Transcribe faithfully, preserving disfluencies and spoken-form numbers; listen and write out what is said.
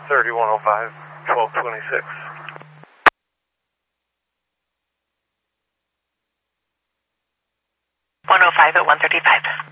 thirty-one oh five, twelve twenty-six. one oh five at one thirty-five.